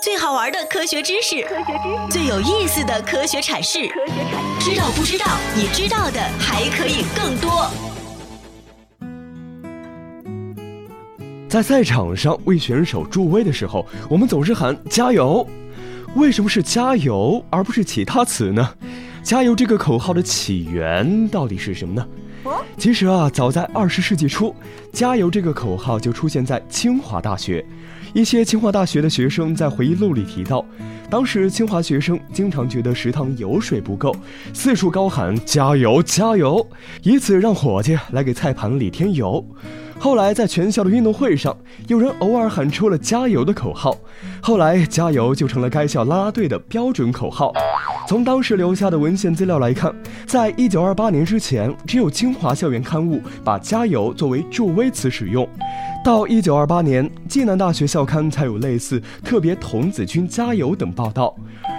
最好玩的科学知识，最有意思的科学阐释，知道不知道？你知道的还可以更多。 在赛场上为选手助威的时候，我们总是喊加油。为什么是加油而不是其他词呢？加油这个口号的起源到底是什么呢？其实早在20世纪初，加油这个口号就出现在清华大学。一些清华大学的学生在回忆录里提到，当时清华学生经常觉得食堂油水不够，四处高喊加油加油，以此让伙计来给菜盘里添油。后来在全校的运动会上，有人偶尔喊出了加油的口号，后来加油就成了该校啦啦队的标准口号。从当时留下的文献资料来看，在1928年之前，只有清华校园刊物把加油作为助威词使用。到1928年，暨南大学校刊才有类似特别童子军加油等报道。